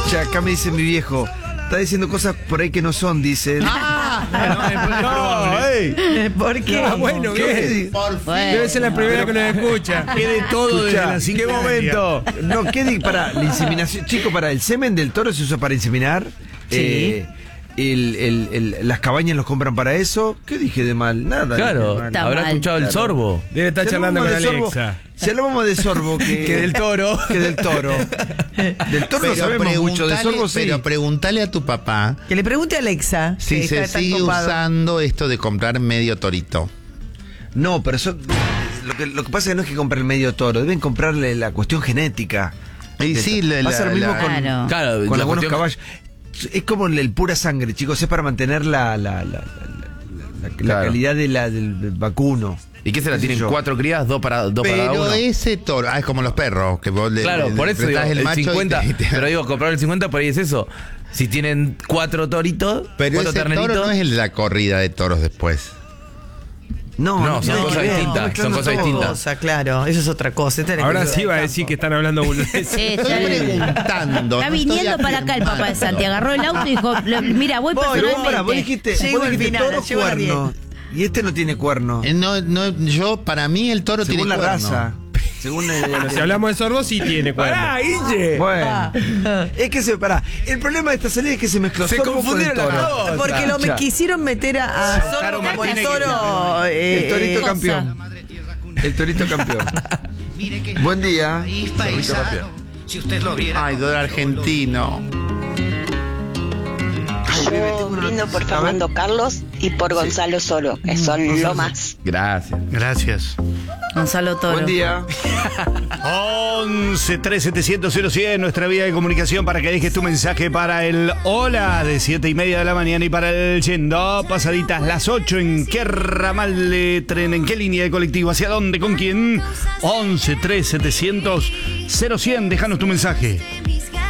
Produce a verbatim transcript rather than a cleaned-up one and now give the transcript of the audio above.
Che, acá me dice mi viejo, está diciendo cosas por ahí que no son, dice. Ah, no, no, ey. ¿Por qué? Ah, bueno, ¿qué? Por fin. Debe ser la primera que nos escucha. ¿Qué de todo desde Escuchá, las ¿qué cinco y momento? No, ¿qué di para la inseminación? Chico, para el semen del toro se usa para inseminar. Sí. Eh, el, el, el, las cabañas los compran para eso. ¿Qué dije de mal? Nada. Claro, dije de mal. Está habrá mal. escuchado el Claro. sorbo. Debe estar Si charlando con hablamos de Alexa. sorbo- Si hablamos de sorbo, que, Que del toro. Que del toro. Del toro no sabemos mucho, de preguntale- sorbo sí. Pero pregúntale a tu papá Que le pregunte a Alexa. si que se está tan sigue copado. usando esto de comprar medio torito. No, pero eso, lo, que, lo que pasa es que no es que comprar el medio toro, deben comprarle la cuestión genética. Y De- sí, la- va a ser lo mismo la- con, Claro. Claro, con la algunos cuestión- caballos. Es como el, el pura sangre, chicos, es para mantener la, la, la, la, la- la Claro. calidad de la, del, del vacuno. ¿Y qué se la ¿Qué sé tienen? yo? ¿Cuatro crías? ¿Dos para, dos para Pero uno? ese toro, ah, es como los perros, que vos le Claro, le- por le eso digo, apretás el, el macho y cincuenta. te- y te- Pero digo, comprar el cincuenta por ahí es eso. Si tienen cuatro toritos, Pero cuatro ese terneritos. toro no es el de la corrida de toros después. No, No, son tiene cosas que ver, distintas, está son mezclando cosas todo. distintas. Cosa, claro, eso es otra cosa. Esta es la Ahora cultura sí del va a campo. decir que están hablando boludeces. Sí, Estoy ya- preguntando. Está no estoy viniendo para acá el papá de Santi. Agarró el auto y dijo: "Lo- Mira, voy Voy, Pero vos, pará, personalmente. vos dijiste, Llego vos al dijiste final, toro llego a la cuerno. Y este no tiene cuerno. Eh, No, no, yo, para mí el toro Según tiene la cuerno. raza. Según el, Bueno, si hablamos de sorbo, sí tiene cuerno. ¡Pará, Guille! Bueno, es que se pará. El problema de esta salida es que se mezcló Se sorbo con el confundieron las toro. cosas. Porque lo me Ya. quisieron meter a, a Zorro Caro como el Martínez toro. eh, El torito eh, campeón. El torito campeón. Buen día. País paisano, si usted lo viera. Ay, dólar argentino. Yo brindo por Fernando Carlos y por Gonzalo Soro, que son lo más. Gracias. Gracias. Gonzalo Toro. Buen día. once tres setecientos cero cien, nuestra vía de comunicación para que dejes tu mensaje para el hola de siete y media de la mañana y para el yendo pasaditas las ocho. ¿En qué ramal de tren? ¿En qué línea de colectivo? ¿Hacia dónde? ¿Con quién? once tres setecientos cero cien, déjanos tu mensaje.